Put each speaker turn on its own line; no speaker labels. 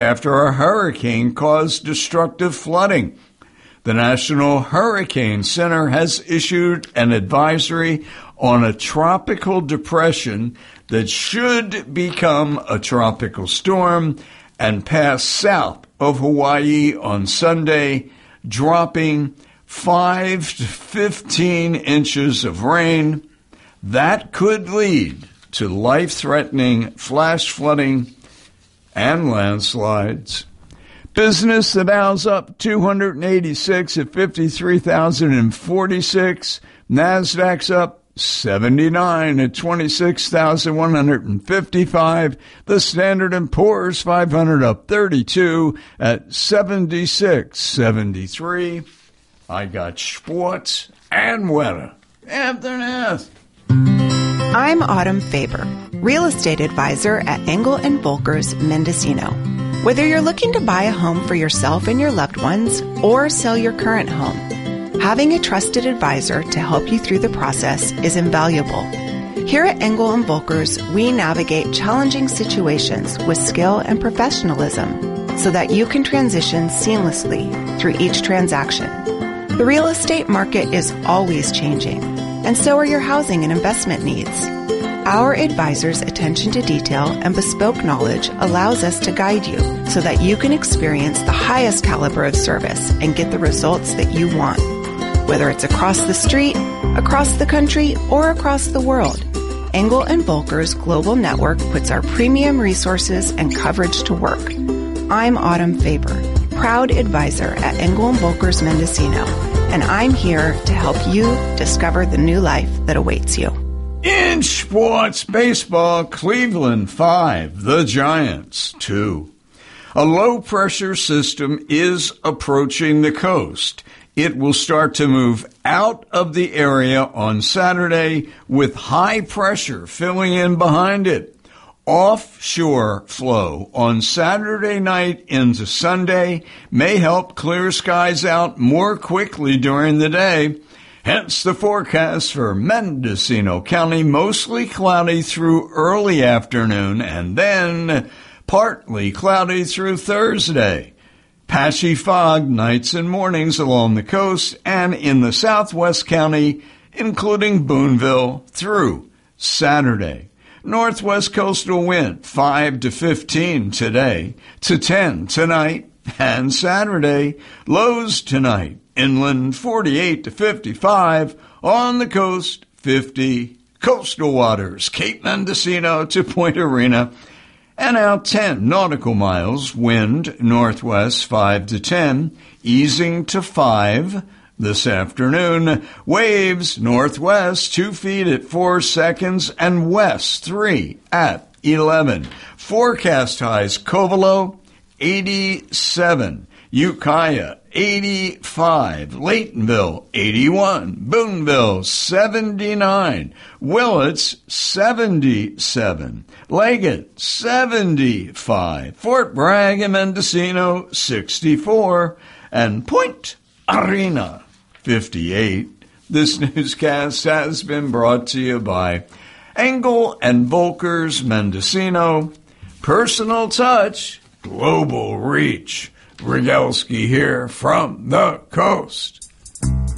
after a hurricane caused destructive flooding. The National Hurricane Center has issued an advisory on a tropical depression that should become a tropical storm and pass south of Hawaii on Sunday, dropping 5 to 15 inches of rain. That could lead to life-threatening flash flooding and landslides. Business, the Dow's up 286 at 53,046. NASDAQ's up 79 at 26,155. The Standard & Poor's 500 up 32 at 76.73. I got sports and weather. Afternoon.
I'm Autumn Faber, real estate advisor at Engel & Volkers Mendocino. Whether you're looking to buy a home for yourself and your loved ones or sell your current home, having a trusted advisor to help you through the process is invaluable. Here at Engel & Volkers, we navigate challenging situations with skill and professionalism so that you can transition seamlessly through each transaction. The real estate market is always changing, and so are your housing and investment needs. Our advisors' attention to detail and bespoke knowledge allows us to guide you so that you can experience the highest caliber of service and get the results that you want. Whether it's across the street, across the country, or across the world, Engel & Volkers Global Network puts our premium resources and coverage to work. I'm Autumn Faber, proud advisor at Engel & Volkers Mendocino, and I'm here to help you discover the new life that awaits you.
In sports, baseball, Cleveland 5, the Giants 2. A low-pressure system is approaching the coast. It will start to move out of the area on Saturday with high pressure filling in behind it. Offshore flow on Saturday night into Sunday may help clear skies out more quickly during the day. Hence the forecast for Mendocino County, mostly cloudy through early afternoon and then partly cloudy through Thursday. Patchy fog nights and mornings along the coast and in the southwest county, including Boonville, through Saturday. Northwest coastal wind 5 to 15 today, to 10 tonight and Saturday. Lows tonight. Inland 48 to 55, on the coast 50, coastal waters, Cape Mendocino to Point Arena, and out 10 nautical miles, wind northwest 5 to 10, easing to 5 this afternoon. Waves northwest 2 feet at 4 seconds and west 3 at 11. Forecast highs Covelo 87, Ukiah 85, Laytonville 81, Boonville 79, Willits 77, Leggett 75, Fort Bragg and Mendocino 64, and Point Arena 58. This newscast has been brought to you by Engel & Volkers Mendocino. Personal touch, global reach. Rygelski here from the coast.